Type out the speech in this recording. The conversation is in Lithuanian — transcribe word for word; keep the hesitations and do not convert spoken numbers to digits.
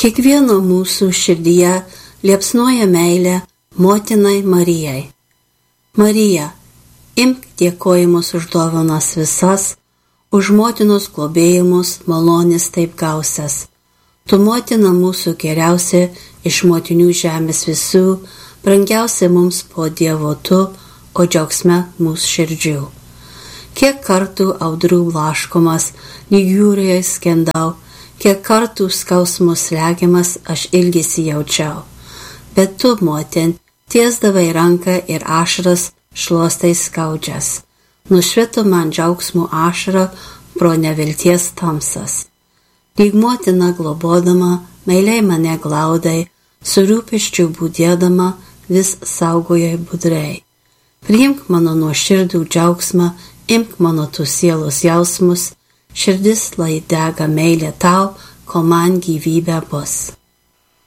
Kiekvieno mūsų širdyje liepsnoja meilė motinai Marijai. Marija, imk dėkojimus už dovanas visas, už motinos globėjimus malonės taip gausias. Tu motina mūsų geriausia iš motinių žemės visų, brangiausia mums po Dievo tu, o džiaugsme mūsų širdžių. Kiek kartų audrų blaškomas, lyg jūroje skendau, kiek kartų skausmo slegiamas aš ilgesį jaučiau. Bet tu, motin, tiesdavai ranką ir ašaras šluostai skaudžias. Nušvito man džiaugsmo ašara pro nevilties tamsas. Lyg motina globodama, meiliai mane glaudai, su rūpesčiu būdėdama, vis saugojai budrai. Priimk mano nuoširdų džiaugsmą, imk mano tų sielos jausmus, širdis lai dega meilė tau, kol man gyvybė bus.